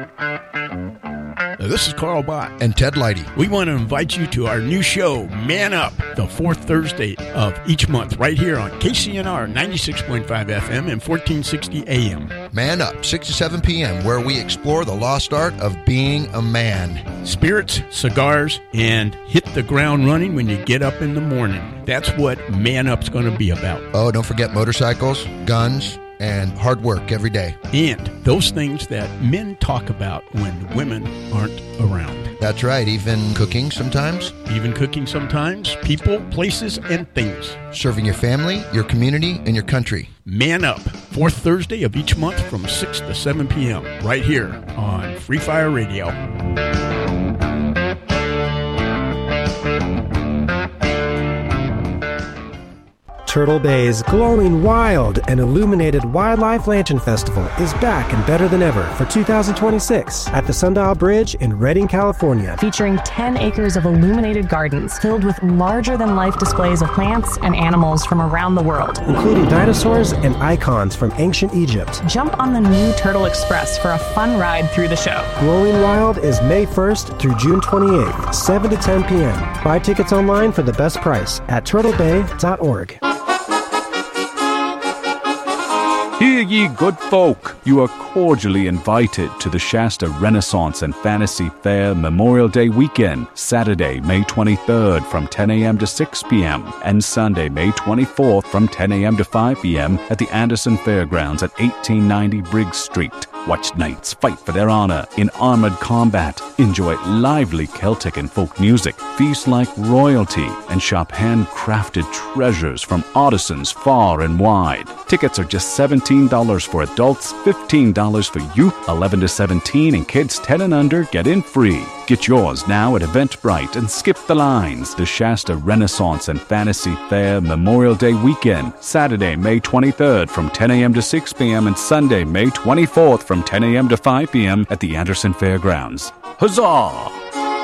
This is Carl Bott and Ted Leidy. We want to invite you to our new show, Man Up, the fourth Thursday of each month, right here on KCNR 96.5 FM and 1460 AM. Man Up, 6 to 7 p.m., where we explore the lost art of being a man. Spirits, cigars, and hit the ground running when you get up in the morning. That's what Man Up's going to be about. Oh, don't forget motorcycles, guns, and hard work every day. And those things that men talk about when women aren't around. That's right. Even cooking sometimes. People, places, and things. Serving your family, your community, and your country. Man Up, fourth Thursday of each month from 6 to 7 p.m. right here on Free Fire Radio. Turtle Bay's glowing wild and illuminated Wildlife Lantern Festival is back and better than ever for 2026 at the Sundial Bridge in Redding, California. Featuring 10 acres of illuminated gardens filled with larger-than-life displays of plants and animals from around the world, including dinosaurs and icons from ancient Egypt. Jump on the new Turtle Express for a fun ride through the show. Glowing Wild is May 1st through June 28th, 7 to 10 p.m. Buy tickets online for the best price at turtlebay.org. Hear ye, good folk, you are cordially invited to the Shasta Renaissance and Fantasy Fair Memorial Day weekend, Saturday, May 23rd from 10 a.m. to 6 p.m. and Sunday, May 24th from 10 a.m. to 5 p.m. at the Anderson Fairgrounds at 1890 Briggs Street. Watch knights fight for their honor in armored combat, enjoy lively Celtic and folk music, feast like royalty, and shop handcrafted treasures from artisans far and wide. Tickets are just $17 for adults, $15 for youth, 11 to 17, and kids 10 and under get in free. Get yours now at Eventbrite and skip the lines. The Shasta Renaissance and Fantasy Fair Memorial Day weekend, Saturday, May 23rd from 10 a.m. to 6 p.m. and Sunday, May 24th from 10 a.m. to 5 p.m. at the Anderson Fairgrounds. Huzzah!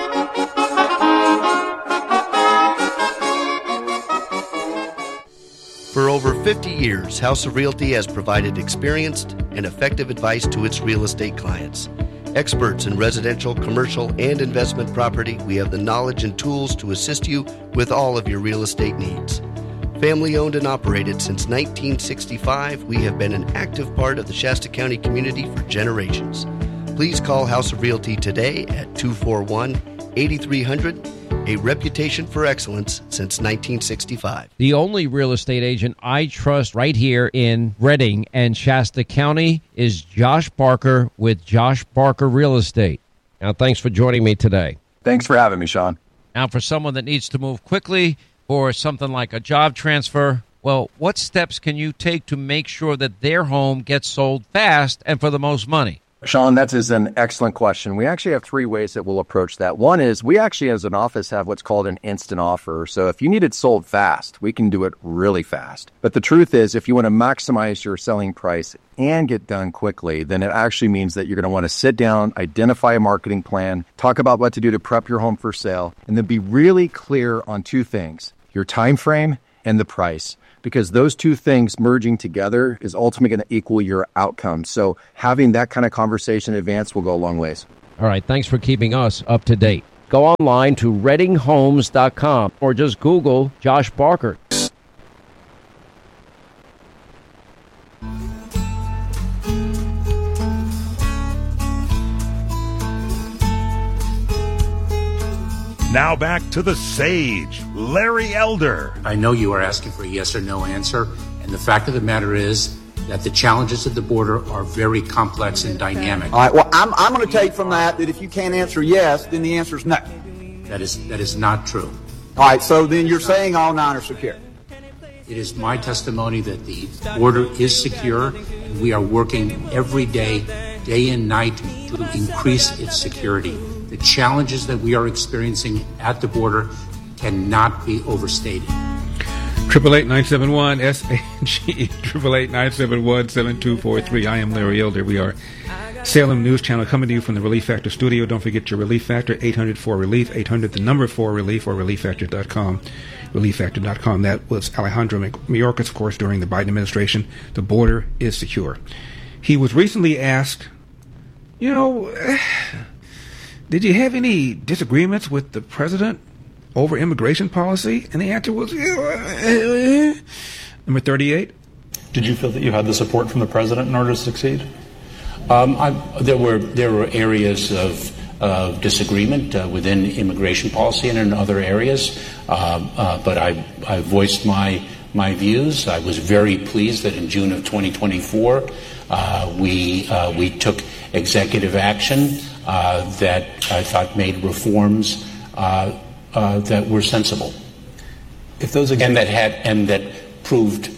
For over 50 years, House of Realty has provided experienced and effective advice to its real estate clients. Experts in residential, commercial, and investment property, we have the knowledge and tools to assist you with all of your real estate needs. Family owned and operated since 1965, we have been an active part of the Shasta County community for generations. Please call House of Realty today at 241-8300, a reputation for excellence since 1965. The only real estate agent I trust right here in Redding and Shasta County is Josh Barker with Josh Barker Real Estate. Now, thanks for joining me today. Thanks for having me, Sean. Now, for someone that needs to move quickly or something like a job transfer, well, what steps can you take to make sure that their home gets sold fast and for the most money? Sean, that is an excellent question. We actually have three ways that we'll approach that. One is we actually, as an office, have what's called an instant offer. So if you need it sold fast, we can do it really fast. But the truth is, if you want to maximize your selling price and get done quickly, then it actually means that you're going to want to sit down, identify a marketing plan, talk about what to do to prep your home for sale, and then be really clear on two things: your time frame and the price. Because those two things merging together is ultimately going to equal your outcome. So having that kind of conversation in advance will go a long ways. All right, thanks for keeping us up to date. Go online to reddinghomes.com or just Google Josh Barker. Now back to the sage, Larry Elder. I know you are asking for a yes or no answer, and the fact of the matter is that the challenges at the border are very complex and dynamic. All right, well, I'm going to take from that if you can't answer yes, then the answer is no. That is not true. All right, so then you're saying all nine are secure. It is my testimony that the border is secure, and we are working every day, day and night, to increase its security. The challenges that we are experiencing at the border cannot be overstated. 888-971-SAG, 888-971-7243. I am Larry Elder. We are Salem News Channel coming to you from the Relief Factor studio. Don't forget your Relief Factor, 800-4RELIEF, 800-4RELIEF, or ReliefFactor.com. ReliefFactor.com. That was Alejandro Mayorkas, of course, during the Biden administration. The border is secure. He was recently asked did you have any disagreements with the president over immigration policy? And the answer was, Number 38. Did you feel that you had the support from the president in order to succeed? There were areas of disagreement within immigration policy and in other areas, but I voiced my views. I was very pleased that in June of 2024 we took executive action that I thought made reforms that were sensible, and that proved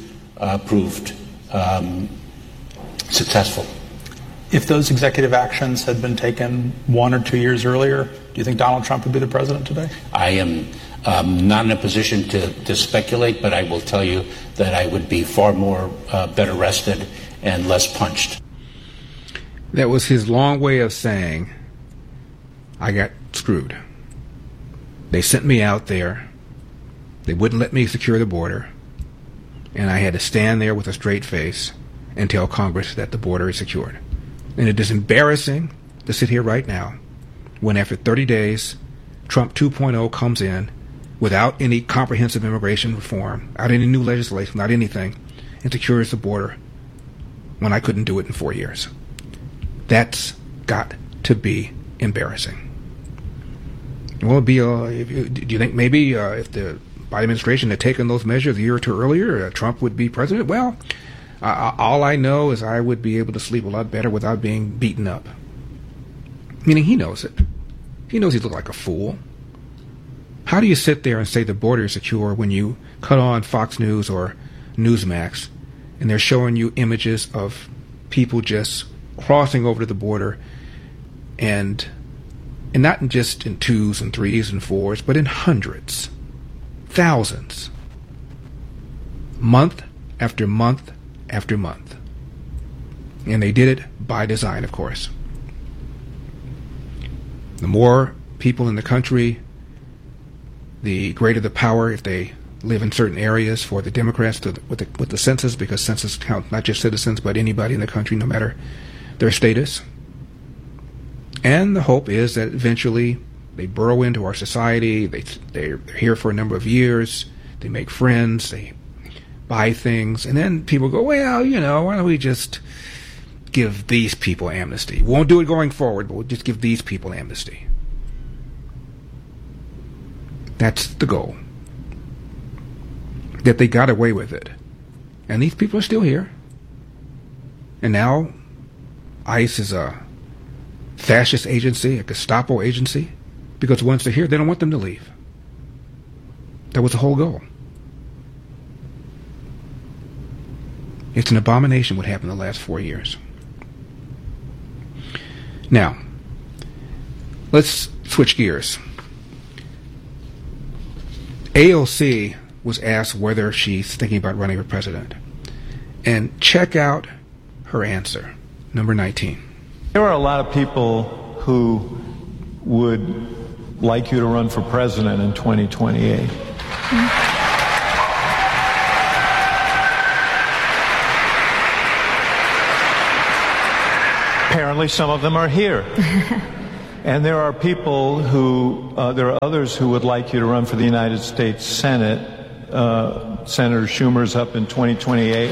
successful. If those executive actions had been taken 1 or 2 years earlier, do you think Donald Trump would be the president today? I am not in a position to speculate, but I will tell you that I would be far more better rested and less punched. That was his long way of saying, I got screwed. They sent me out there. They wouldn't let me secure the border. And I had to stand there with a straight face and tell Congress that the border is secured. And it is embarrassing to sit here right now when after 30 days, Trump 2.0 comes in without any comprehensive immigration reform, without any new legislation, without anything, and secures the border when I couldn't do it in 4 years. That's got to be embarrassing. Well, do you think maybe if the Biden administration had taken those measures a year or two earlier, Trump would be president? Well, all I know is I would be able to sleep a lot better without being beaten up. Meaning he knows it. He knows he looked like a fool. How do you sit there and say the border is secure when you cut on Fox News or Newsmax and they're showing you images of people just crossing over to the border and not just in 2s and 3s and 4s, but in hundreds, thousands, month after month after month. And they did it by design, of course. The more people in the country, the greater the power if they live in certain areas for the Democrats with the census, because census count not just citizens but anybody in the country, no matter their status. And the hope is that eventually they burrow into our society, they're here for a number of years, they make friends, they buy things, and then people go, well, why don't we just give these people amnesty? We won't do it going forward, but we'll just give these people amnesty. That's the goal. That they got away with it. And these people are still here. And now ICE is a fascist agency, a Gestapo agency, because once they're here, they don't want them to leave. That was the whole goal. It's an abomination what happened in the last 4 years. Now, let's switch gears. AOC was asked whether she's thinking about running for president. And check out her answer, number 19. There are a lot of people who would like you to run for president in 2028. Apparently some of them are here. And there are people who, there are others who would like you to run for the United States Senate. Senator Schumer's up in 2028.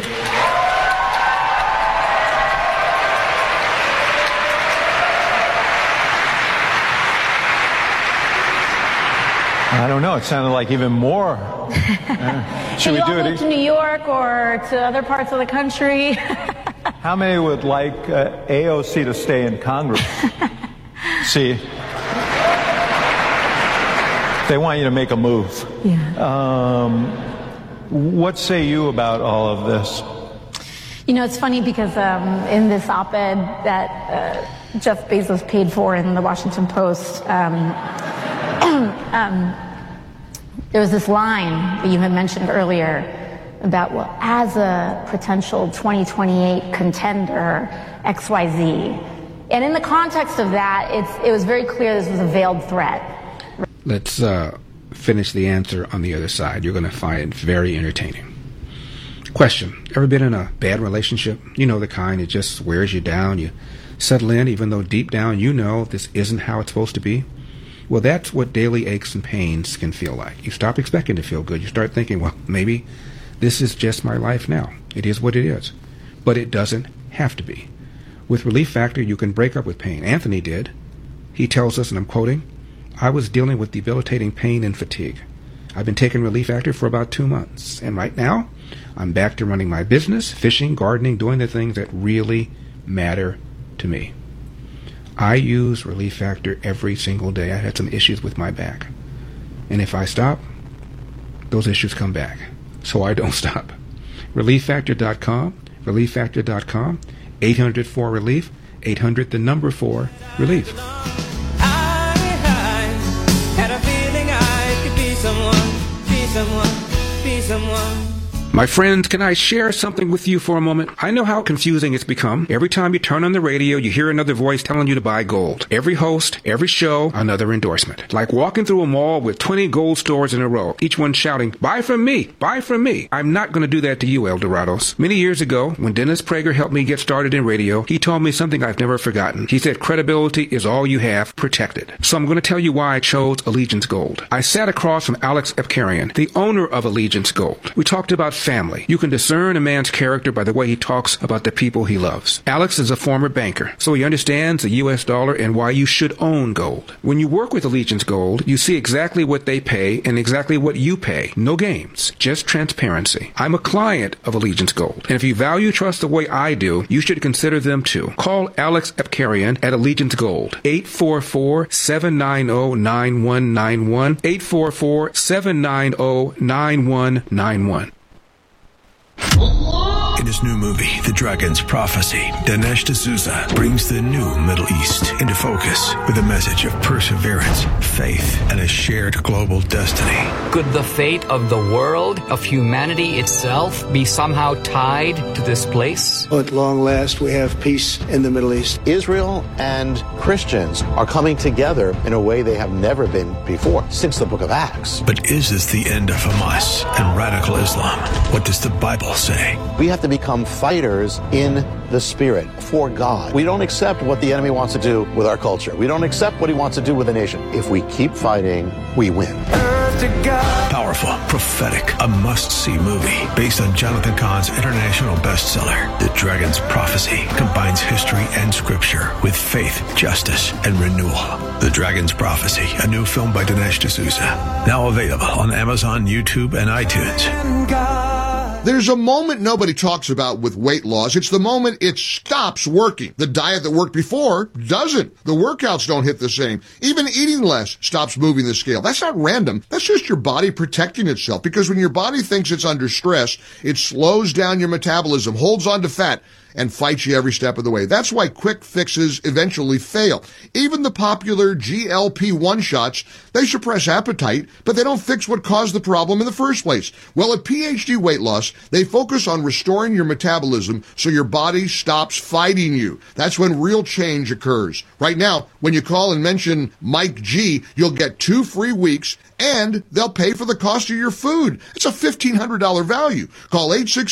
I don't know. It sounded like even more. Should we do it? To New York or to other parts of the country? How many would like AOC to stay in Congress? See, they want you to make a move. Yeah. What say you about all of this? It's funny because in this op-ed that Jeff Bezos paid for in the Washington Post, there was this line that you had mentioned earlier about, well, as a potential 2028 contender, XYZ. And in the context of that, it was very clear this was a veiled threat. Let's finish the answer on the other side. You're going to find it very entertaining. Question. Ever been in a bad relationship? You know the kind that just wears you down. You settle in even though deep down you know this isn't how it's supposed to be? Well, that's what daily aches and pains can feel like. You stop expecting to feel good. You start thinking, well, maybe this is just my life now. It is what it is. But it doesn't have to be. With Relief Factor, you can break up with pain. Anthony did. He tells us, and I'm quoting, "I was dealing with debilitating pain and fatigue. I've been taking Relief Factor for about 2 months, and right now, I'm back to running my business, fishing, gardening, doing the things that really matter to me. I use Relief Factor every single day. I had some issues with my back. And if I stop, those issues come back. So I don't stop. ReliefFactor.com, ReliefFactor.com, 800-4-RELIEF, 800-4-RELIEF. Had a feeling I could be someone. My friends, can I share something with you for a moment? I know how confusing it's become. Every time you turn on the radio, you hear another voice telling you to buy gold. Every host, every show, another endorsement. Like walking through a mall with 20 gold stores in a row, each one shouting, "Buy from me! Buy from me!" I'm not going to do that to you, El Dorados. Many years ago, when Dennis Prager helped me get started in radio, he told me something I've never forgotten. He said, credibility is all you have, protected. So I'm going to tell you why I chose Allegiance Gold. I sat across from Alex Epkarian, the owner of Allegiance Gold. We talked about family. You can discern a man's character by the way he talks about the people he loves. Alex is a former banker, so he understands the U.S. dollar and why you should own gold. When you work with Allegiance Gold, you see exactly what they pay and exactly what you pay. No games, just transparency. I'm a client of Allegiance Gold, and if you value trust the way I do, you should consider them too. Call Alex Epkarian at Allegiance Gold, 844-790-9191, 844-790-9191. In his new movie, The Dragon's Prophecy, Dinesh D'Souza brings the new Middle East into focus with a message of perseverance, faith, and a shared global destiny. Could the fate of the world, of humanity itself, be somehow tied to this place? At long last, we have peace in the Middle East. Israel and Christians are coming together in a way they have never been before, since the book of Acts. But is this the end of Hamas and radical Islam? What does the Bible say? We have to become fighters in the spirit for God. We don't accept what the enemy wants to do with our culture. We don't accept what he wants to do with the nation. If we keep fighting, we win. Powerful, prophetic, a must-see movie based on Jonathan Cahn's international bestseller, The Dragon's Prophecy, combines history and scripture with faith, justice, and renewal. The Dragon's Prophecy, a new film by Dinesh D'Souza, now available on Amazon, YouTube, and iTunes. There's a moment nobody talks about with weight loss. It's the moment it stops working. The diet that worked before doesn't. The workouts don't hit the same. Even eating less stops moving the scale. That's not random. That's just your body protecting itself. Because when your body thinks it's under stress, it slows down your metabolism, holds on to fat, and fights you every step of the way. That's why quick fixes eventually fail. Even the popular GLP-1 shots, they suppress appetite, but they don't fix what caused the problem in the first place. Well, at PhD Weight Loss, they focus on restoring your metabolism so your body stops fighting you. That's when real change occurs. Right now, when you call and mention Mike G, you'll get 2 free weeks, and they'll pay for the cost of your food. It's a $1,500 value. Call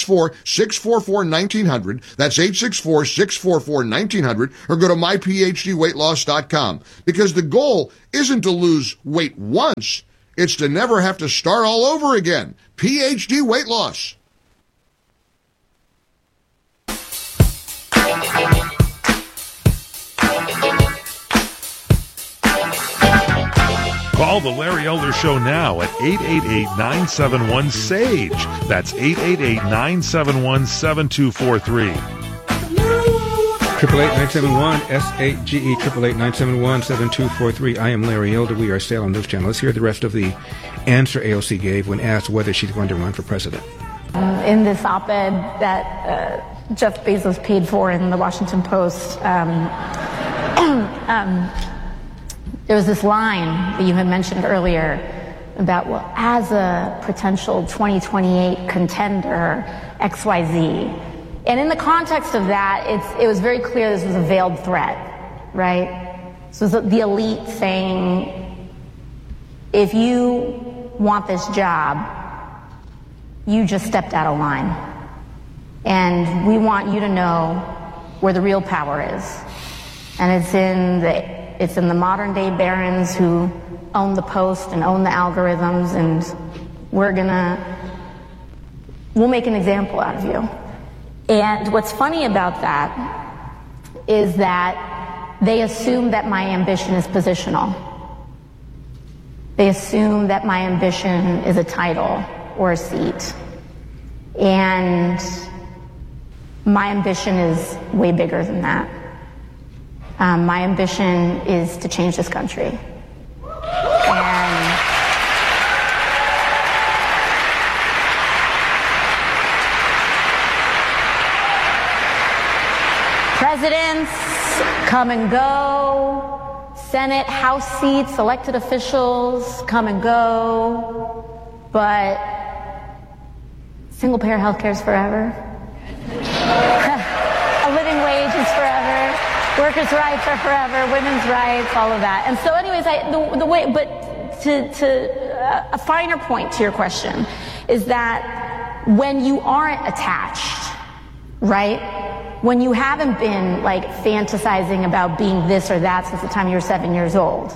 864-644-1900. That's 864-644-1900, or go to myphdweightloss.com. Because the goal isn't to lose weight once, it's to never have to start all over again. PhD Weight Loss. Call the Larry Elder Show now at 888-971-SAGE. That's 888-971-7243. 888-971-SAGE, 888-971-7243. I am Larry Elder. We are Salem News Channel. Let's hear the rest of the answer AOC gave when asked whether she's going to run for president. In this op-ed that Jeff Bezos paid for in the Washington Post, there was this line that you had mentioned earlier about, well, as a potential 2028 contender, XYZ. And in the context of that, it was very clear this was a veiled threat, right? So the elite saying, if you want this job, you just stepped out of line. And we want you to know where the real power is. And it's in the modern day barons who own the Post and own the algorithms, and we'll make an example out of you. And what's funny about that is that they assume that my ambition is positional. They assume that my ambition is a title or a seat. And my ambition is way bigger than that. My ambition is to change this country. Presidents come and go. Senate, House seats, elected officials come and go. But single-payer health care is forever. A living wage is forever. Workers' rights are forever. Women's rights, all of that. And so, anyways, a finer point to your question is that when you aren't attached, right? When you haven't been like fantasizing about being this or that since the time you were 7 years old,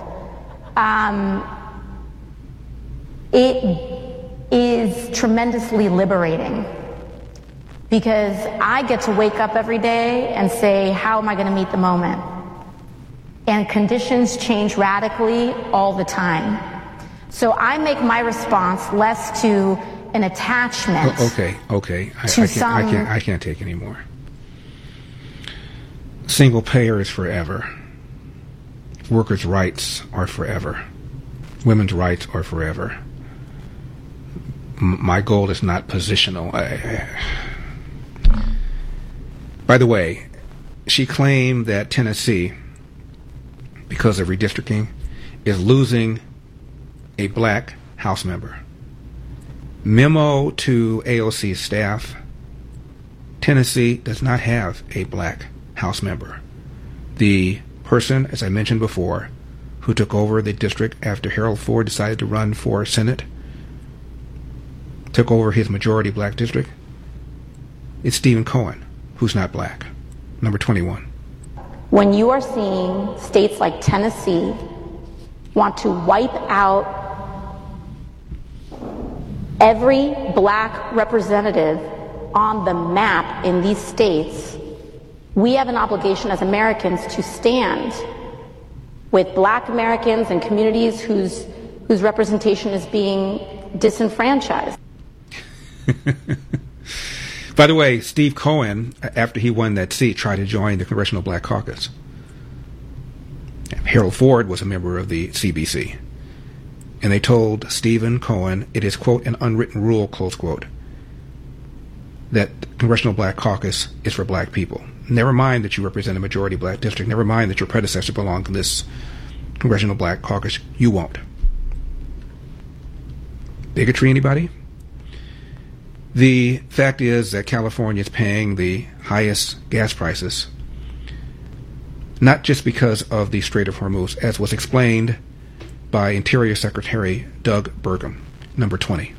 it is tremendously liberating, because I get to wake up every day and say, how am I going to meet the moment? And conditions change radically all the time. So I make my response less to an attachment. Okay. I can't take any more. Single payer is forever. Workers' rights are forever. Women's rights are forever. My goal is not positional. By the way, she claimed that Tennessee, because of redistricting, is losing a black House member. Memo to AOC staff: Tennessee does not have a black House member. The person, as I mentioned before, who took over the district after Harold Ford decided to run for Senate, took over his majority black district, it's Stephen Cohen, who's not black. Number 21. When you are seeing states like Tennessee want to wipe out every black representative on the map in these states, we have an obligation as Americans to stand with black Americans and communities whose representation is being disenfranchised. By the way, Steve Cohen, after he won that seat, tried to join the Congressional Black Caucus. Harold Ford was a member of the CBC. And they told Stephen Cohen, it is, quote, an unwritten rule, close quote, that the Congressional Black Caucus is for black people. Never mind that you represent a majority black district. Never mind that your predecessor belonged to this Congressional Black Caucus. You won't. Bigotry, anybody? The fact is that California is paying the highest gas prices, not just because of the Strait of Hormuz, as was explained by Interior Secretary Doug Burgum. Number 20.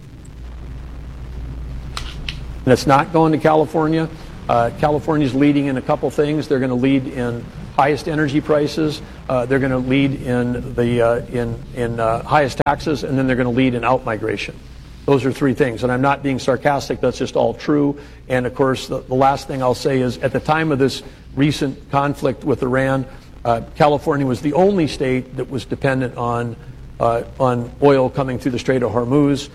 And it's not going to California. California's leading in a couple things. They're going to lead in highest energy prices. They're going to lead in the highest taxes, and then they're going to lead in out-migration. Those are three things. And I'm not being sarcastic. That's just all true. And, of course, the last thing I'll say is at the time of this recent conflict with Iran, California was the only state that was dependent on oil coming through the Strait of Hormuz.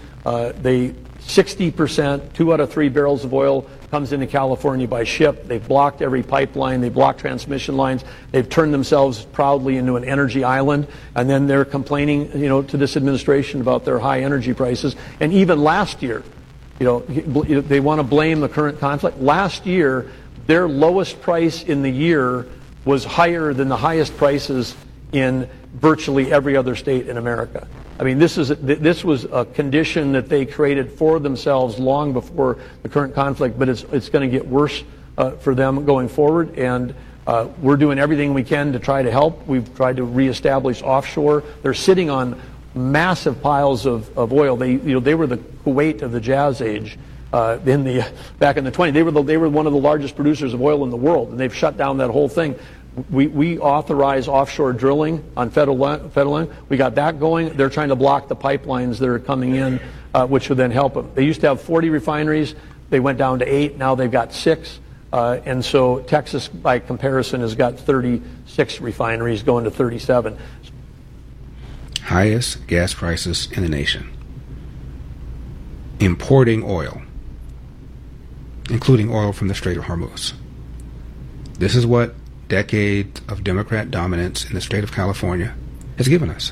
60%, 2 out of 3 barrels of oil comes into California by ship. They've blocked every pipeline. They've blocked transmission lines. They've turned themselves proudly into an energy island. And then they're complaining, to this administration about their high energy prices. And even last year, they want to blame the current conflict. Last year, their lowest price in the year was higher than the highest prices in virtually every other state in America. I mean, this was a condition that they created for themselves long before the current conflict, but it's going to get worse for them going forward. And we're doing everything we can to try to help. We've tried to reestablish offshore. They're sitting on massive piles of oil. They were the Kuwait of the Jazz Age. Back in the 20s, they were one of the largest producers of oil in the world, and they've shut down that whole thing. We authorize offshore drilling on federal land. We got that going. They're trying to block the pipelines that are coming in, which would then help them. They used to have 40 refineries. They went down to 8. Now they've got 6. And so Texas, by comparison, has got 36 refineries going to 37. Highest gas prices in the nation. Importing oil, including oil from the Strait of Hormuz. This is what decades of Democrat dominance in the state of California has given us.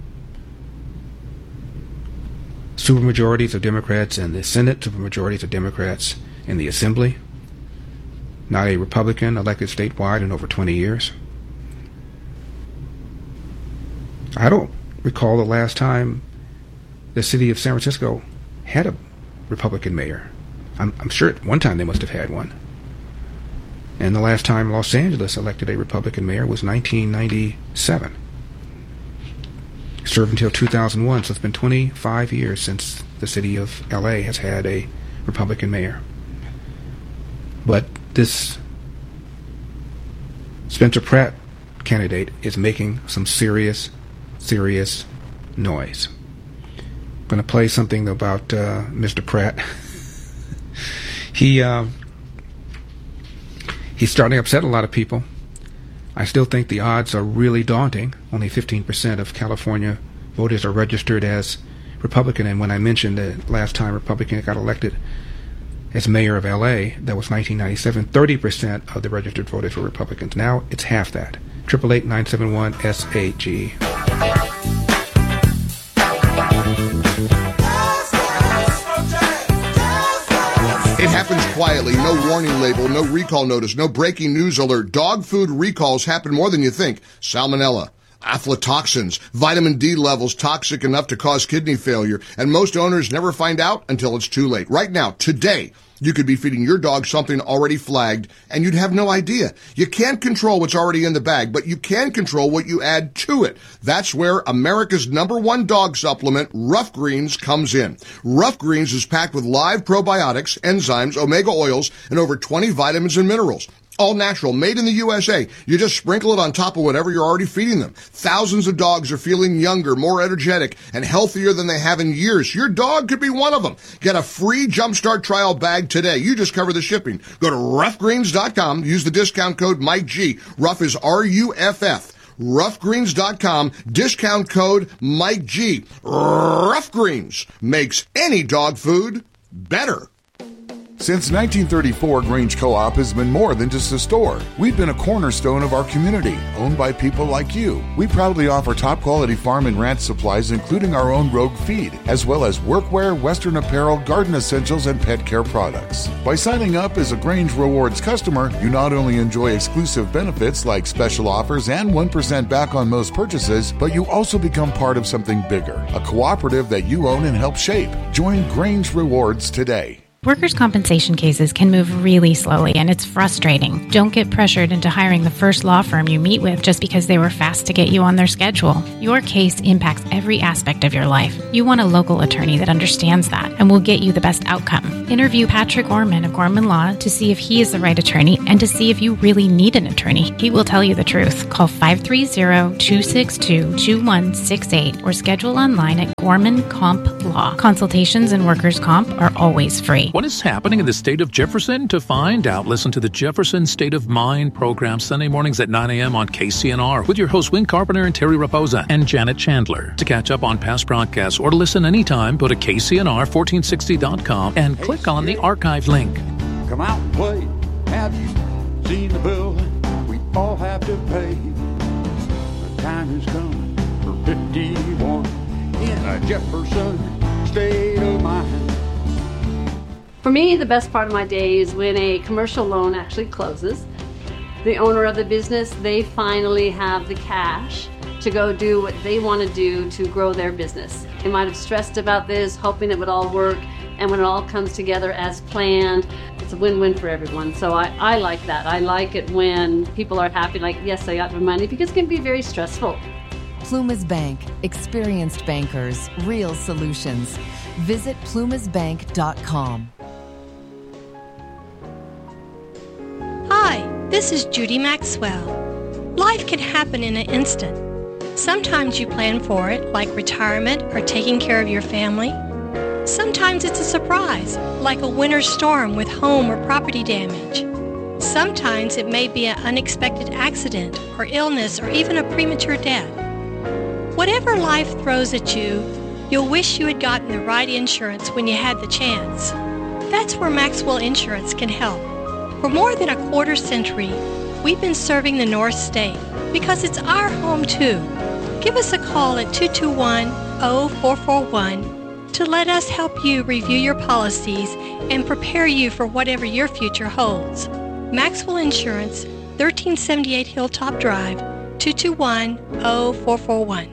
Supermajorities of Democrats in the Senate, supermajorities of Democrats in the Assembly. Not a Republican elected statewide in over 20 years. I don't recall the last time the city of San Francisco had a Republican mayor. I'm sure at one time they must have had one. And the last time Los Angeles elected a Republican mayor was 1997. Served until 2001, so it's been 25 years since the city of LA has had a Republican mayor. But this Spencer Pratt candidate is making some serious noise. I'm going to play something about Mr. Pratt. He's starting to upset a lot of people. I still think the odds are really daunting. Only 15% of California voters are registered as Republican, and when I mentioned the last time Republican got elected as mayor of L.A., that was 1997, 30% of the registered voters were Republicans. Now it's half that. 888-971-SAG. It happens quietly, no warning label, no recall notice, no breaking news alert. Dog food recalls happen more than you think. Salmonella, aflatoxins, vitamin D levels toxic enough to cause kidney failure, and most owners never find out until it's too late. Right now, today, you could be feeding your dog something already flagged, and you'd have no idea. You can't control what's already in the bag, but you can control what you add to it. That's where America's #1 dog supplement, Rough Greens, comes in. Rough Greens is packed with live probiotics, enzymes, omega oils, and over 20 vitamins and minerals. All natural, made in the USA. You just sprinkle it on top of whatever you're already feeding them. Thousands of dogs are feeling younger, more energetic, and healthier than they have in years. Your dog could be one of them. Get a free Jumpstart trial bag today. You just cover the shipping. Go to roughgreens.com. Use the discount code Mike G. Rough is RUFF. Roughgreens.com. Discount code Mike G. Rough Greens makes any dog food better. Since 1934, Grange Co-op has been more than just a store. We've been a cornerstone of our community, owned by people like you. We proudly offer top-quality farm and ranch supplies, including our own Rogue feed, as well as workwear, Western apparel, garden essentials, and pet care products. By signing up as a Grange Rewards customer, you not only enjoy exclusive benefits like special offers and 1% back on most purchases, but you also become part of something bigger, a cooperative that you own and help shape. Join Grange Rewards today. Workers' compensation cases can move really slowly, and it's frustrating. Don't get pressured into hiring the first law firm you meet with just because they were fast to get you on their schedule. Your case impacts every aspect of your life. You want a local attorney that understands that and will get you the best outcome. Interview Patrick Gorman of Gorman Law to see if he is the right attorney and to see if you really need an attorney. He will tell you the truth. Call 530-262-2168 or schedule online at Gorman Comp Law. Consultations in workers' comp are always free. What is happening in the state of Jefferson? To find out, listen to the Jefferson State of Mind program Sunday mornings at 9 a.m. on KCNR with your hosts Win Carpenter and Terry Raposa and Janet Chandler. To catch up on past broadcasts or to listen anytime, go to KCNR1460.com and click on the archive link. Come out and play. Have you seen the bill we all have to pay? The time has come for 51 in a Jefferson State of Mind. For me, the best part of my day is when a commercial loan actually closes. The owner of the business, they finally have the cash to go do what they want to do to grow their business. They might have stressed about this, hoping it would all work, and when it all comes together as planned, it's a win-win for everyone. So I like that. I like it when people are happy, like, yes, I got my money, because it can be very stressful. Plumas Bank. Experienced bankers. Real solutions. Visit plumasbank.com. Hi, this is Judy Maxwell. Life can happen in an instant. Sometimes you plan for it, like retirement or taking care of your family. Sometimes it's a surprise, like a winter storm with home or property damage. Sometimes it may be an unexpected accident or illness or even a premature death. Whatever life throws at you, you'll wish you had gotten the right insurance when you had the chance. That's where Maxwell Insurance can help. For more than a quarter century, we've been serving the North State because it's our home too. Give us a call at 221-0441 to let us help you review your policies and prepare you for whatever your future holds. Maxwell Insurance, 1378 Hilltop Drive, 221-0441.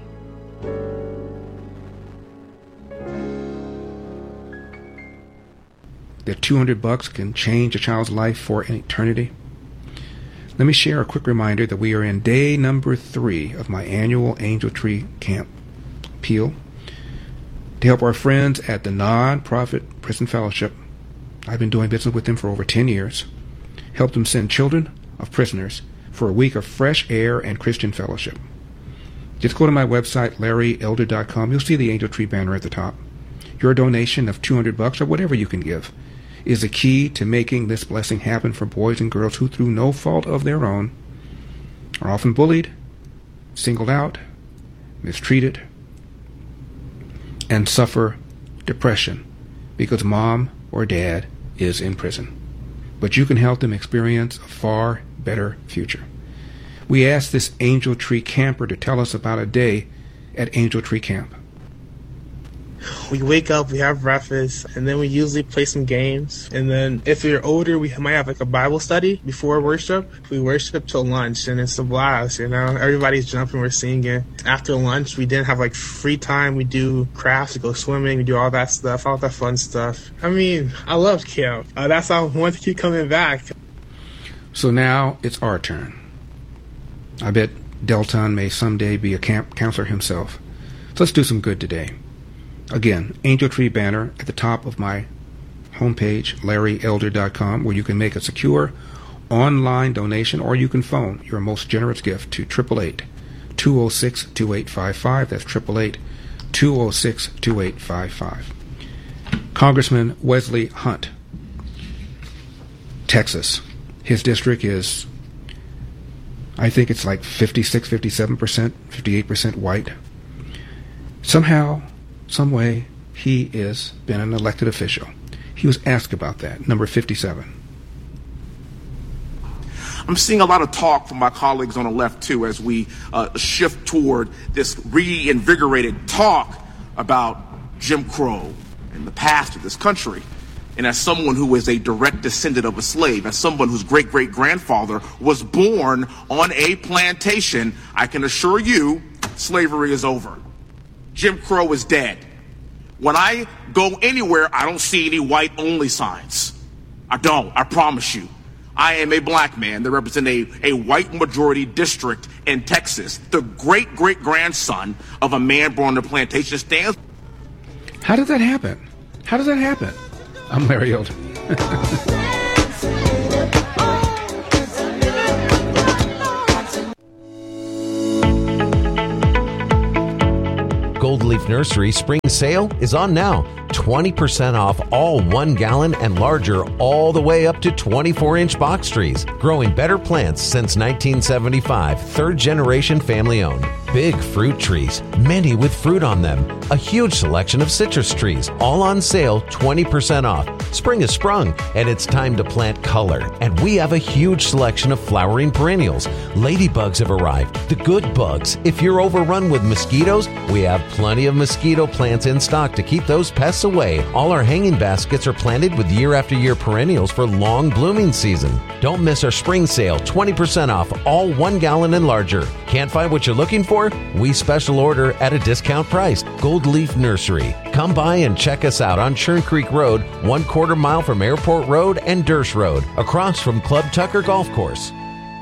That $200 can change a child's life for an eternity. Let me share a quick reminder that we are in day number 3 of my annual Angel Tree Camp Appeal to help our friends at the non-profit Prison Fellowship. I've been doing business with them for over 10 years. Help them send children of prisoners for a week of fresh air and Christian fellowship. Just go to my website, LarryElder.com. You'll see the Angel Tree banner at the top. Your donation of $200 or whatever you can give is the key to making this blessing happen for boys and girls who, through no fault of their own, are often bullied, singled out, mistreated, and suffer depression because mom or dad is in prison. But you can help them experience a far better future. We asked this Angel Tree camper to tell us about a day at Angel Tree Camp. We wake up, we have breakfast, and then we usually play some games. And then if we're older, we might have like a Bible study before worship. We worship till lunch, and it's a blast, you know. Everybody's jumping, we're singing. After lunch, we then have like free time. We do crafts, we go swimming, we do all that stuff, all that fun stuff. I mean, I love camp. That's how I want to keep coming back. So now it's our turn. I bet Delton may someday be a camp counselor himself. So let's do some good today. Again, Angel Tree banner at the top of my homepage, LarryElder.com, where you can make a secure online donation, or you can phone your most generous gift to 888-206-2855. That's 888-206-2855. Congressman Wesley Hunt, Texas. His district is, I think it's like 56, 57%, 58% white. Somehow, some way, he has been an elected official. He was asked about that. Number 57. I'm seeing a lot of talk from my colleagues on the left, too, as we shift toward this reinvigorated talk about Jim Crow and the past of this country. And as someone who is a direct descendant of a slave, as someone whose great-great-grandfather was born on a plantation, I can assure you slavery is over. Jim Crow is dead. When I go anywhere, I don't see any white-only signs. I don't. I promise you. I am a black man that represents a white majority district in Texas. The great-great-grandson of a man born on a plantation stands. How did that happen? How does that happen? I'm Larry Elder. Gold Leaf Nursery spring sale is on now. 20% off all 1 gallon and larger, all the way up to 24-inch box trees. Growing better plants since 1975. 3rd generation family owned. Big fruit trees, many with fruit on them. A huge selection of citrus trees, all on sale, 20% off. Spring has sprung, and it's time to plant color. And we have a huge selection of flowering perennials. Ladybugs have arrived, the good bugs. If you're overrun with mosquitoes, we have plenty of mosquito plants in stock to keep those pests away. All our hanging baskets are planted with year after year perennials for long blooming season. Don't miss our spring sale, 20% off all 1 gallon and larger. Can't find what you're looking for? We special order at a discount price. Gold Leaf Nursery. Come by and check us out on Churn Creek Road, 1/4 mile from Airport Road and Dersh Road, across from Club Tucker Golf Course.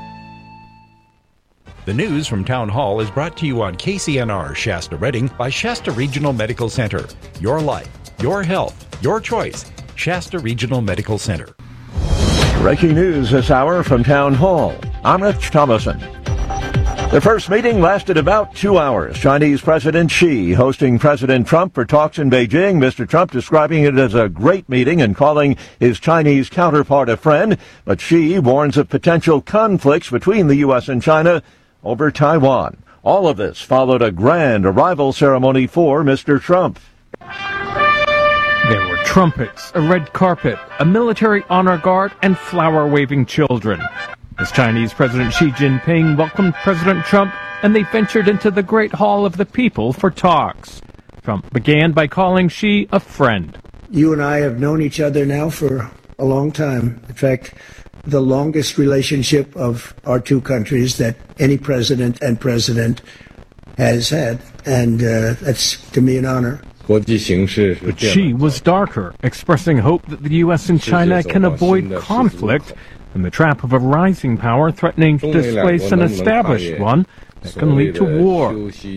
The news from Town Hall is brought to you on KCNR Shasta Redding by Shasta Regional Medical Center. Your life, your health, your choice. Shasta Regional Medical Center. Breaking news this hour from Town Hall. I'm Rich Thomason. The first meeting lasted about 2 hours. Chinese President Xi hosting President Trump for talks in Beijing. Mr. Trump describing it as a great meeting and calling his Chinese counterpart a friend. But Xi warns of potential conflicts between the U.S. and China over Taiwan. All of this followed a grand arrival ceremony for Mr. Trump. There were trumpets, a red carpet, a military honor guard, and flower-waving children. As Chinese President Xi Jinping welcomed President Trump, and they ventured into the Great Hall of the People for talks. Trump began by calling Xi a friend. You and I have known each other now for a long time. In fact, the longest relationship of our two countries that any president and president has had. And that's, to me, an honor. But Xi was darker, expressing hope that the U.S. and China can avoid conflict and the trap of a rising power threatening to displace an established one that can lead to war.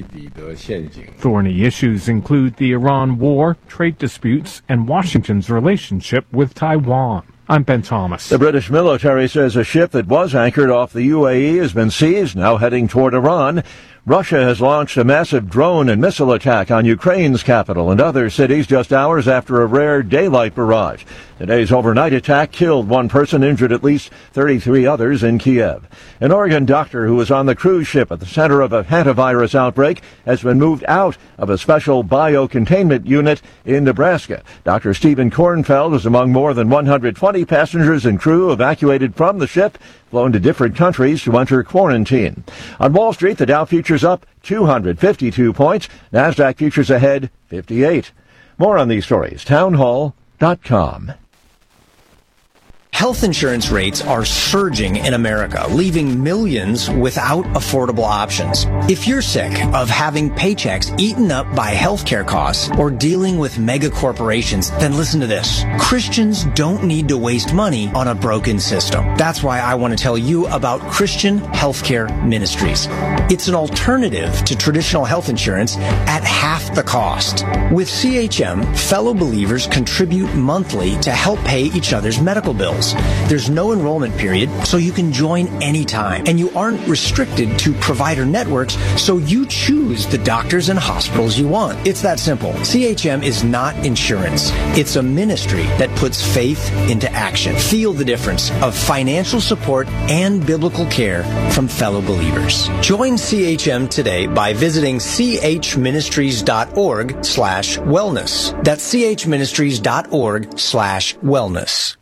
Thorny issues include the Iran war, trade disputes, and Washington's relationship with Taiwan. I'm Ben Thomas. The British military says a ship that was anchored off the UAE has been seized, now heading toward Iran. Russia has launched a massive drone and missile attack on Ukraine's capital and other cities just hours after a rare daylight barrage. Today's overnight attack killed one person, injured at least 33 others in Kiev. An Oregon doctor who was on the cruise ship at the center of a hantavirus outbreak has been moved out of a special biocontainment unit in Nebraska. Dr. Stephen Kornfeld was among more than 120 passengers and crew evacuated from the ship, flown to different countries to enter quarantine. On Wall Street, the Dow futures up 252 points. NASDAQ futures ahead 58. More on these stories, townhall.com. Health insurance rates are surging in America, leaving millions without affordable options. If you're sick of having paychecks eaten up by healthcare costs or dealing with mega corporations, then listen to this. Christians don't need to waste money on a broken system. That's why I want to tell you about Christian Healthcare Ministries. It's an alternative to traditional health insurance at half the cost. With CHM, fellow believers contribute monthly to help pay each other's medical bills. There's no enrollment period, so you can join anytime. And you aren't restricted to provider networks, so you choose the doctors and hospitals you want. It's that simple. CHM is not insurance. It's a ministry that puts faith into action. Feel the difference of financial support and biblical care from fellow believers. Join CHM today by visiting chministries.org/wellness. That's chministries.org/wellness.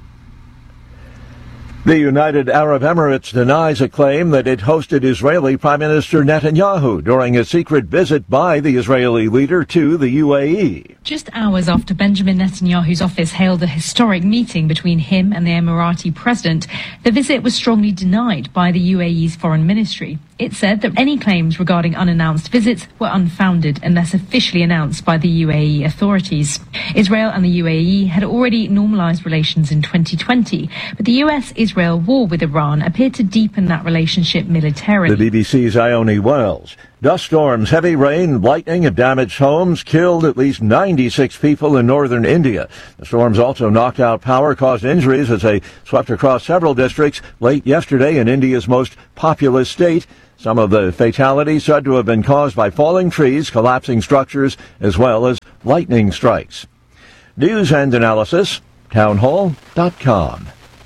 The United Arab Emirates denies a claim that it hosted Israeli Prime Minister Netanyahu during a secret visit by the Israeli leader to the UAE. Just hours after Benjamin Netanyahu's office hailed a historic meeting between him and the Emirati president, the visit was strongly denied by the UAE's foreign ministry. It said that any claims regarding unannounced visits were unfounded unless officially announced by the UAE authorities. Israel and the UAE had already normalized relations in 2020, but the US-Israel war with Iran appeared to deepen that relationship militarily. The BBC's Ione Wells. Dust storms, heavy rain, lightning have damaged homes, killed at least 96 people in northern India. The storms also knocked out power, caused injuries as they swept across several districts late yesterday in India's most populous state. Some of the fatalities said to have been caused by falling trees, collapsing structures, as well as lightning strikes. News and analysis, townhall.com.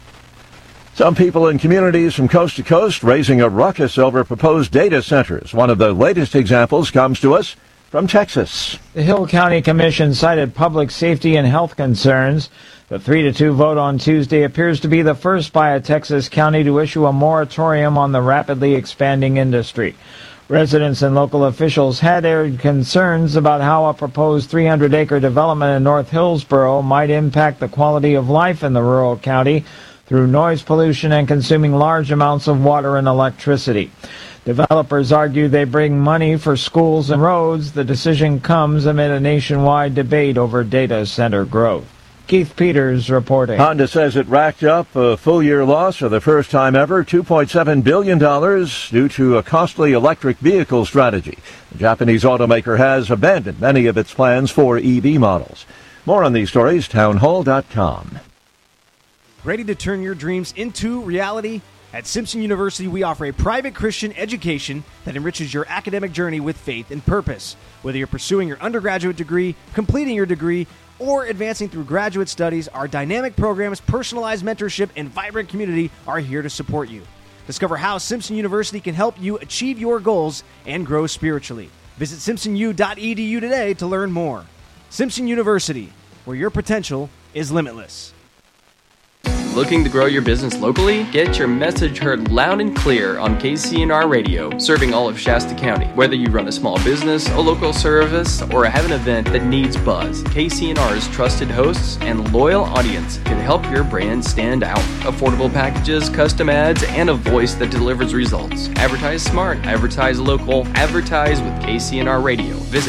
Some people in communities from coast to coast raising a ruckus over proposed data centers. One of the latest examples comes to us from Texas. The Hill County Commission cited public safety and health concerns. The 3-2 vote on Tuesday appears to be the first by a Texas county to issue a moratorium on the rapidly expanding industry. Residents and local officials had aired concerns about how a proposed 300-acre development in North Hillsboro might impact the quality of life in the rural county through noise pollution and consuming large amounts of water and electricity. Developers argue they bring money for schools and roads. The decision comes amid a nationwide debate over data center growth. Keith Peters reporting. Honda says it racked up a full-year loss for the first time ever, $2.7 billion, due to a costly electric vehicle strategy. The Japanese automaker has abandoned many of its plans for EV models. More on these stories, townhall.com. Ready to turn your dreams into reality? At Simpson University, we offer a private Christian education that enriches your academic journey with faith and purpose. Whether you're pursuing your undergraduate degree, completing your degree, or advancing through graduate studies, our dynamic programs, personalized mentorship, and vibrant community are here to support you. Discover how Simpson University can help you achieve your goals and grow spiritually. Visit simpsonu.edu today to learn more. Simpson University, where your potential is limitless. Looking to grow your business locally? Get your message heard loud and clear on KCNR Radio, serving all of Shasta County. Whether you run a small business, a local service, or have an event that needs buzz, KCNR's trusted hosts and loyal audience can help your brand stand out. Affordable packages, custom ads, and a voice that delivers results. Advertise smart, advertise local, advertise with KCNR Radio. Visit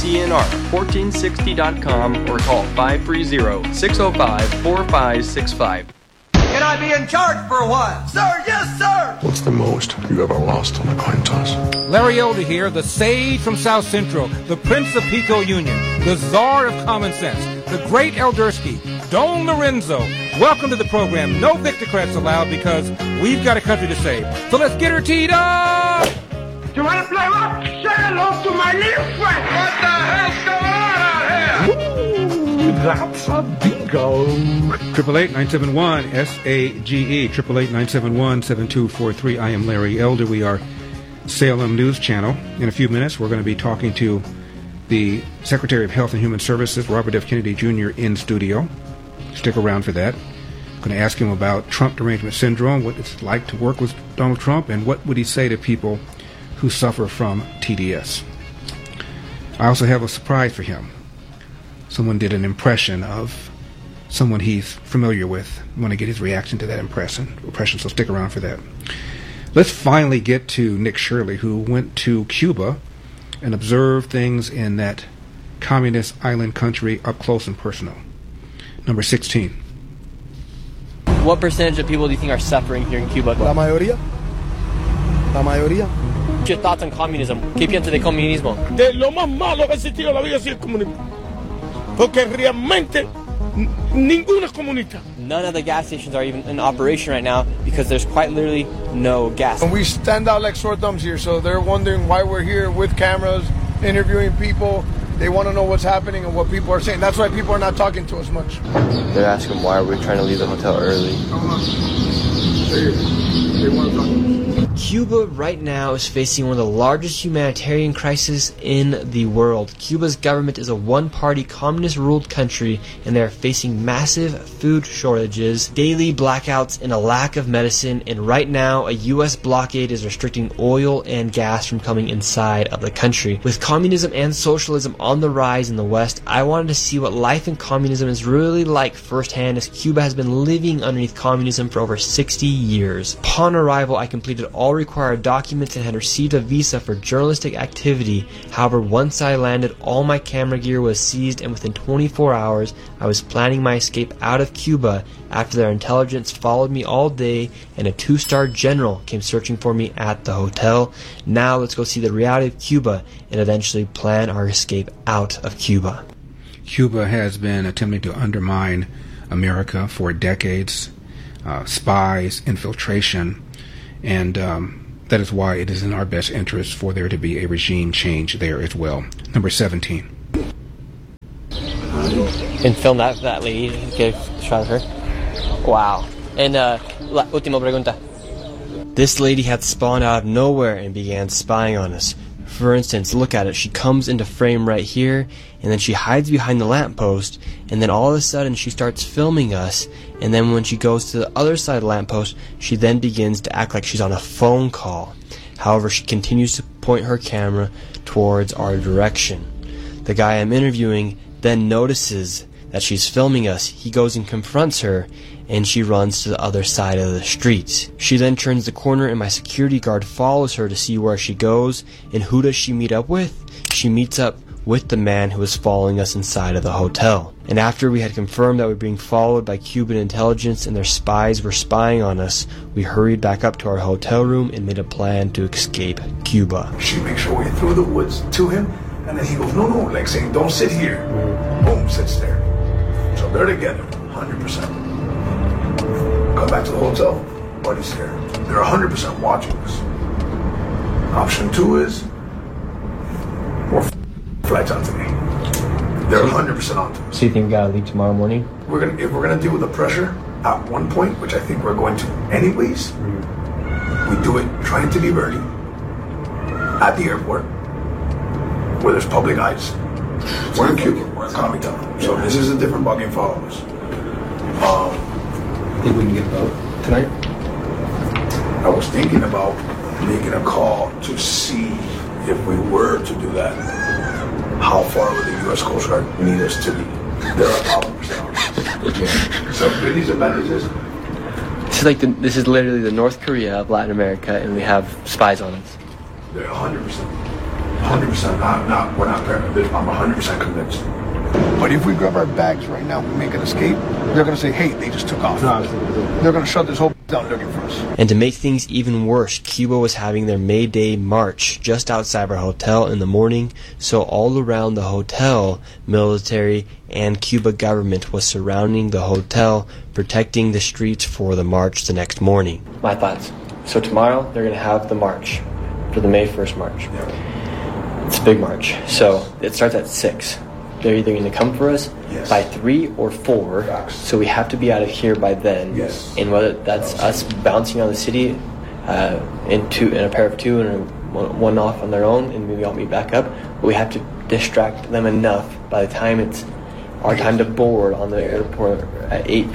KCNR1460.com or call 530-605-4565. Can I be in charge for a while? Sir, yes, sir! What's the most you ever lost on a coin toss? Larry Elder here, the sage from South Central, the Prince of Pico Union, the czar of common sense, the great Eldersky, Don Lorenzo. Welcome to the program. No Victocrats allowed because we've got a country to save. So let's get her teed up! You want to play what? Say hello to my little friend! What the hell's going on out here? Ooh, that's a bingo! 888-971-SAGE, 888-971-7243. I am Larry Elder. We are Salem News Channel. In a few minutes, we're going to be talking to the Secretary of Health and Human Services, Robert F. Kennedy Jr., in studio. Stick around for that. I'm going to ask him about Trump derangement syndrome, what it's like to work with Donald Trump, and what would he say to people who suffer from TDS. I also have a surprise for him. Someone did an impression of someone he's familiar with. I want to get his reaction to that impression, so stick around for that. Let's finally get to Nick Shirley, who went to Cuba and observed things in that communist island country up close and personal. Number 16. What percentage of people do you think are suffering here in Cuba? La mayoría. La mayoría. What's your thoughts on communism? ¿Qué piensas de comunismo? De lo más malo que ha existido en la vida es el comunismo. Porque realmente ninguno es comunista. None of the gas stations are even in operation right now because there's quite literally no gas. And we stand out like sore thumbs here, so they're wondering why we're here with cameras, interviewing people. They want to know what's happening and what people are saying. That's why people are not talking to us much. They're asking why we're trying to leave the hotel early. They want to talk to us. Cuba right now is facing one of the largest humanitarian crises in the world. Cuba's government is a one-party communist-ruled country, and they are facing massive food shortages, daily blackouts, and a lack of medicine. And right now, a U.S. blockade is restricting oil and gas from coming inside of the country. With communism and socialism on the rise in the West, I wanted to see what life in communism is really like firsthand, as Cuba has been living underneath communism for over 60 years. Upon arrival, I completed all required documents and had received a visa for journalistic activity. However, once I landed, all my camera gear was seized, and within 24 hours, I was planning my escape out of Cuba after their intelligence followed me all day and a 2-star general came searching for me at the hotel. Now let's go see the reality of Cuba and eventually plan our escape out of Cuba. Cuba has been attempting to undermine America for decades. Spies, infiltration, and that is why it is in our best interest for there to be a regime change there as well. Number 17. And film that lady, get a shot of her. Wow. And última pregunta. This lady had spawned out of nowhere and began spying on us. For instance, look at it. She comes into frame right here, and then she hides behind the lamppost, and then all of a sudden she starts filming us, and then when she goes to the other side of the lamppost, she then begins to act like she's on a phone call. However, she continues to point her camera towards our direction. The guy I'm interviewing then notices that she's filming us. He goes and confronts her, and she runs to the other side of the street. She then turns the corner, and my security guard follows her to see where she goes. And who does she meet up with? She meets up with the man who was following us inside of the hotel. And after we had confirmed that we were being followed by Cuban intelligence and their spies were spying on us, we hurried back up to our hotel room and made a plan to escape Cuba. She makes her way through the woods to him, and then he goes, no, like saying, don't sit here. Boom, sits there. So they're together, 100%. Come back to the hotel, buddy's there. they're 100% watching us. Option 2 is more flights on today. They're 100% on to us. So you think we gotta leave tomorrow morning? If we're gonna deal with the pressure at one point, which I think we're going to anyways, we do it trying to be early at the airport where there's public eyes. We're in Cuba, we're in Comitown, so this is a different ballgame for all of us. Think we can get a boat tonight? I was thinking about making a call to see if we were to do that, how far would the U.S. Coast Guard need us to be? There are problems now. So these advantages. This is literally the North Korea of Latin America, and we have spies on us. They're 100%. 100%. We're not paranoid. I'm 100% convinced. But if we grab our bags right now, we make an escape, they're going to say, hey, they just took off. They're going to shut this whole down looking for us. And to make things even worse, Cuba was having their May Day march just outside our hotel in the morning, so all around the hotel, military and Cuba government was surrounding the hotel, protecting the streets for the march the next morning. My thoughts. So tomorrow, they're going to have the march for the May 1st march. Yeah. It's a big march. So it starts at 6. They're either going to come for us by 3 or 4. Facts. So we have to be out of here by then. Yes. And whether that's us bouncing on the city in a pair of 2 and one off on their own, and maybe I'll meet back up. But we have to distract them enough by the time it's our time to board on the airport at 8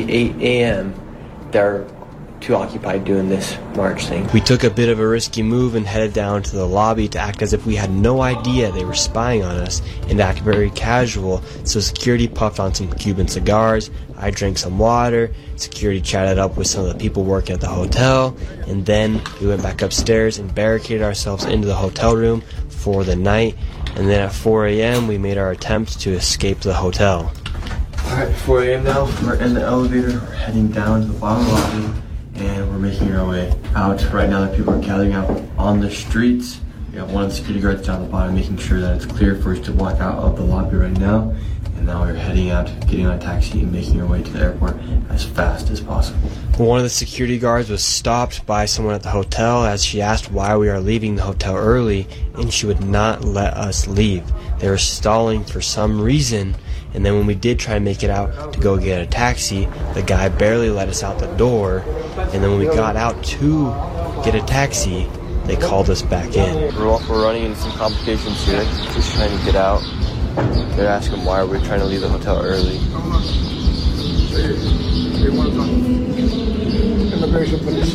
a.m. They're too occupied doing this march thing. We took a bit of a risky move and headed down to the lobby to act as if we had no idea they were spying on us and act very casual, so security puffed on some Cuban cigars, I drank some water, security chatted up with some of the people working at the hotel, and then we went back upstairs and barricaded ourselves into the hotel room for the night, and then at 4 a.m. we made our attempt to escape the hotel. Alright, 4 a.m. now, we're in the elevator, we're heading down to the bottom lobby, and we're making our way out. Right now, the people are gathering out on the streets. We have one of the security guards down the bottom making sure that it's clear for us to walk out of the lobby right now. And now we're heading out, getting on a taxi, and making our way to the airport as fast as possible. One of the security guards was stopped by someone at the hotel as she asked why we are leaving the hotel early, and she would not let us leave. They were stalling for some reason, and then when we did try to make it out to go get a taxi, the guy barely let us out the door, and then when we got out to get a taxi, they called us back in. We're running into some complications here, just trying to get out. They're asking why we're trying to leave the hotel early. Immigration police.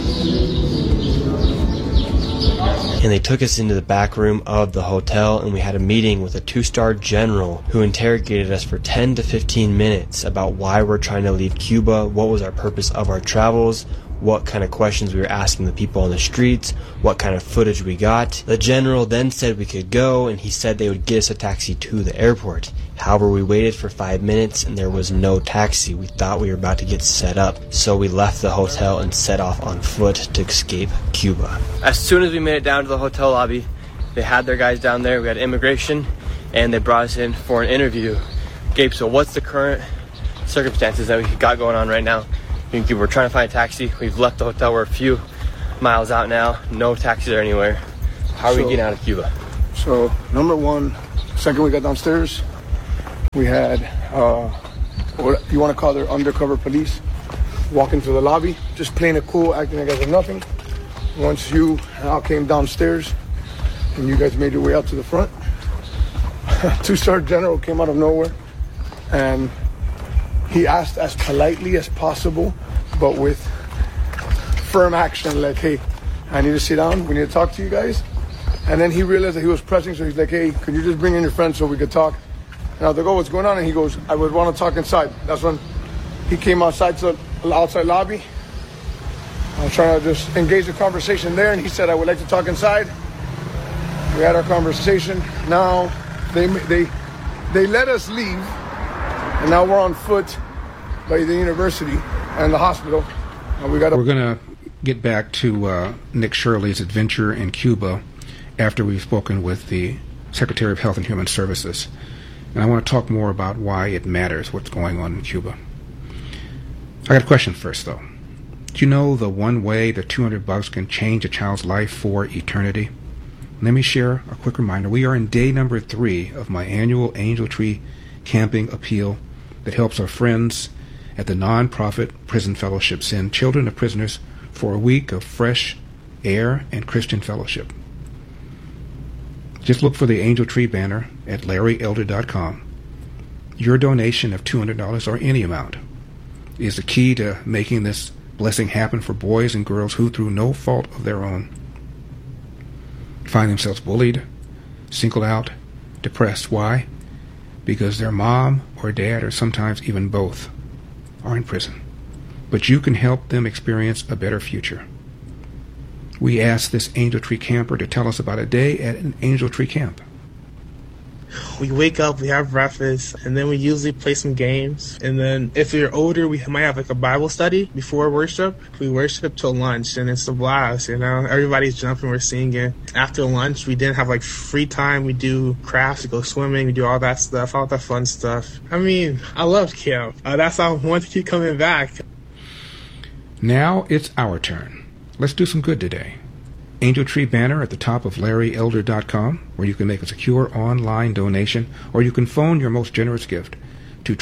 And they took us into the back room of the hotel, and we had a meeting with a 2-star general who interrogated us for 10 to 15 minutes about why we're trying to leave Cuba, what was our purpose of our travels, what kind of questions we were asking the people on the streets, what kind of footage we got. The general then said we could go, and he said they would get us a taxi to the airport. However, we waited for 5 minutes, and there was no taxi. We thought we were about to get set up, so we left the hotel and set off on foot to escape Cuba. As soon as we made it down to the hotel lobby, they had their guys down there. We had immigration, and they brought us in for an interview. Gabe, so what's the current circumstances that we got going on right now? We're trying to find a taxi. We've left the hotel. We're a few miles out now. No taxis are anywhere. How are we getting out of Cuba? So, number one, second we got downstairs, we had, what you want to call their undercover police, walking through the lobby, just playing it cool, acting like as if nothing. Once you and I came downstairs, and you guys made your way out to the front, 2-star general came out of nowhere, and he asked as politely as possible, but with firm action, like, hey, I need to sit down, we need to talk to you guys. And then he realized that he was pressing, so he's like, hey, could you just bring in your friends so we could talk? And I was like, oh, what's going on? And he goes, I would want to talk inside. That's when he came outside to the outside lobby. I was trying to just engage the conversation there, and he said, I would like to talk inside. We had our conversation. Now they let us leave, and now we're on foot by the university and the hospital. And we're going to get back to Nick Shirley's adventure in Cuba after we've spoken with the Secretary of Health and Human Services. And I want to talk more about why it matters what's going on in Cuba. I got a question first, though. Do you know the one way the $200 can change a child's life for eternity? Let me share a quick reminder. We are in day number 3 of my annual Angel Tree Camping Appeal that helps our friends at the nonprofit Prison Fellowship send children of prisoners for a week of fresh air and Christian fellowship. Just look for the Angel Tree banner at LarryElder.com. Your donation of $200 or any amount is the key to making this blessing happen for boys and girls who, through no fault of their own, find themselves bullied, singled out, depressed. Why? Because their mom or dad, or sometimes even both, are in prison. But you can help them experience a better future. We asked this Angel Tree camper to tell us about a day at an Angel Tree camp. We wake up, we have breakfast, and then we usually play some games. And then if you're older, we might have like a Bible study before worship. We worship till lunch, and it's a blast, you know. Everybody's jumping, we're singing. After lunch, we didn't have like free time. We do crafts, we go swimming, we do all that stuff, all the fun stuff. I mean, I love camp. That's how I want to keep coming back. Now it's our turn. Let's do some good today. Angel Tree banner at the top of LarryElder.com, where you can make a secure online donation, or you can phone your most generous gift to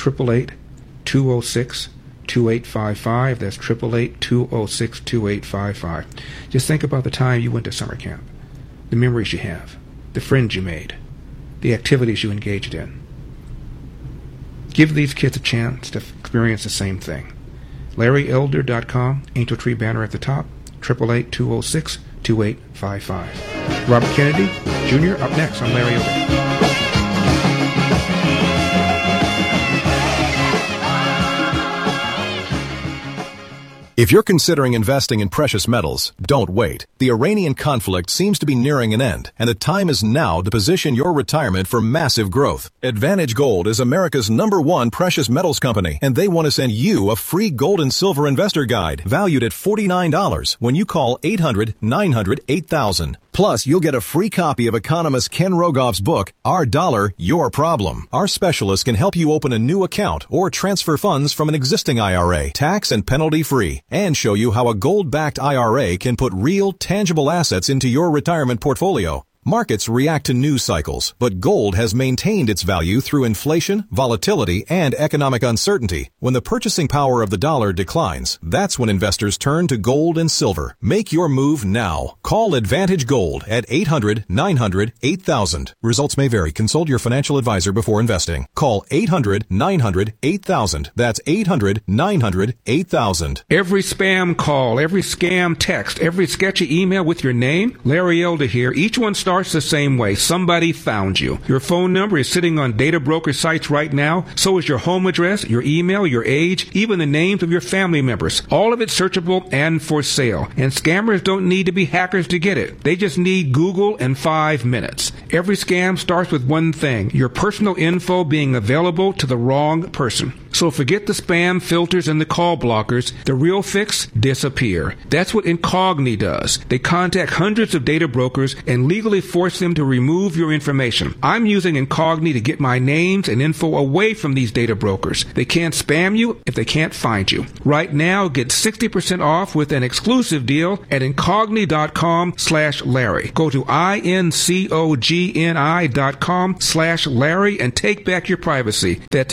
888-206-2855. That's 888-206-2855. Just think about the time you went to summer camp, the memories you have, the friends you made, the activities you engaged in. Give these kids a chance to experience the same thing. LarryElder.com, Angel Tree banner at the top, 888-206-2855. Robert Kennedy Jr. up next on Larry Elder. If you're considering investing in precious metals, don't wait. The Iranian conflict seems to be nearing an end, and the time is now to position your retirement for massive growth. Advantage Gold is America's #1 precious metals company, and they want to send you a free gold and silver investor guide valued at $49 when you call 800-900-8000. Plus, you'll get a free copy of economist Ken Rogoff's book, Our Dollar, Your Problem. Our specialists can help you open a new account or transfer funds from an existing IRA, tax and penalty free, and show you how a gold-backed IRA can put real, tangible assets into your retirement portfolio. Markets react to news cycles, but gold has maintained its value through inflation, volatility, and economic uncertainty. When the purchasing power of the dollar declines, that's when investors turn to gold and silver. Make your move now. Call Advantage Gold at 800-900-8000. Results may vary. Consult your financial advisor before investing. Call 800-900-8000. That's 800-900-8000. Every spam call, every scam text, every sketchy email with your name, Larry Elder here, each one starts the same way. Somebody found you. Your phone number is sitting on data broker sites right now. So is your home address, your email, your age, even the names of your family members. All of it searchable and for sale. And scammers don't need to be hackers to get it. They just need Google and 5 minutes. Every scam starts with one thing: your personal info being available to the wrong person. So forget the spam filters and the call blockers. The real fix: disappear. That's what Incogni does. They contact hundreds of data brokers and legally force them to remove your information. I'm using Incogni to get my names and info away from these data brokers. They can't spam you if they can't find you. Right now, get 60% off with an exclusive deal at Incogni.com/Larry. Go to INCOGNI.com/Larry and take back your privacy. That's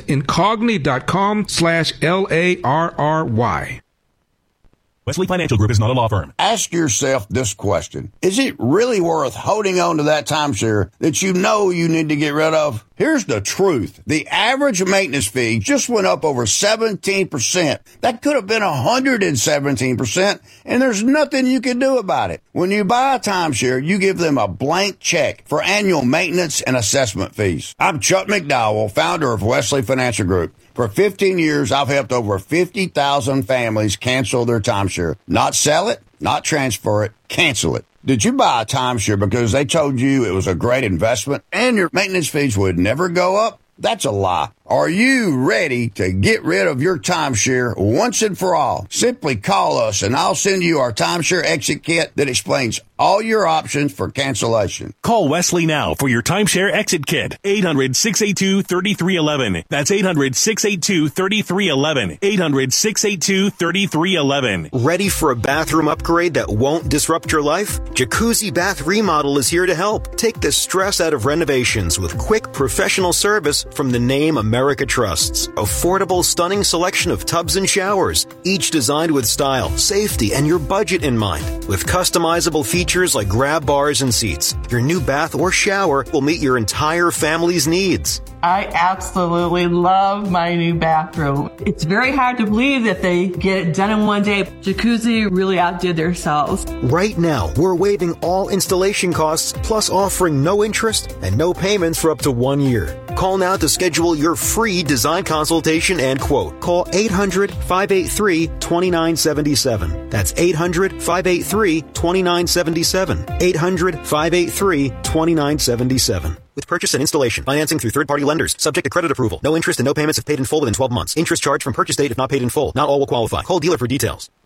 Incogni.com/LARRY. Wesley Financial Group is not a law firm. Ask yourself this question. Is it really worth holding on to that timeshare that you know you need to get rid of? Here's the truth. The average maintenance fee just went up over 17%. That could have been 117%, and there's nothing you can do about it. When you buy a timeshare, you give them a blank check for annual maintenance and assessment fees. I'm Chuck McDowell, founder of Wesley Financial Group. For 15 years, I've helped over 50,000 families cancel their timeshare. Not sell it, not transfer it, cancel it. Did you buy a timeshare because they told you it was a great investment and your maintenance fees would never go up? That's a lie. Are you ready to get rid of your timeshare once and for all? Simply call us and I'll send you our timeshare exit kit that explains all your options for cancellation. Call Wesley now for your timeshare exit kit. 800-682-3311. That's 800-682-3311. 800-682-3311. Ready for a bathroom upgrade that won't disrupt your life? Jacuzzi Bath Remodel is here to help. Take the stress out of renovations with quick professional service from the name America trusts. Affordable, stunning selection of tubs and showers, each designed with style, safety, and your budget in mind. With customizable features like grab bars and seats, your new bath or shower will meet your entire family's needs. I absolutely love my new bathroom. It's very hard to believe that they get it done in one day. Jacuzzi really outdid themselves. Right now, we're waiving all installation costs, plus offering no interest and no payments for up to 1 year. Call now to schedule your free design consultation and quote. Call 800-583-2977. That's 800-583-2977. 800-583-2977. With purchase and installation, financing through third-party lenders, subject to credit approval. No interest and no payments if paid in full within 12 months. Interest charged from purchase date if not paid in full. Not all will qualify. Call dealer for details.